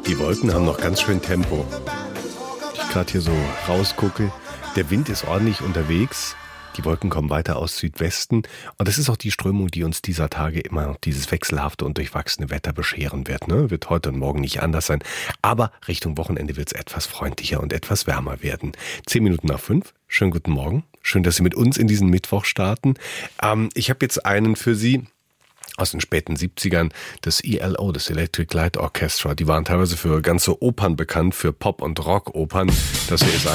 Die Wolken haben noch ganz schön Tempo. Ich gerade hier so rausgucke, der Wind ist ordentlich unterwegs. Die Wolken kommen weiter aus Südwesten und das ist auch die Strömung, die uns dieser Tage immer noch dieses wechselhafte und durchwachsene Wetter bescheren wird. Wird heute und morgen nicht anders sein, aber Richtung Wochenende wird es etwas freundlicher und etwas wärmer werden. 10:10. Schönen guten Morgen. Schön, dass Sie mit uns in diesen Mittwoch starten. Ich habe jetzt einen für Sie aus den späten 70ern, das ELO, das Electric Light Orchestra. Die waren teilweise für ganze Opern bekannt, für Pop- und Rock-Opern. Das hier ist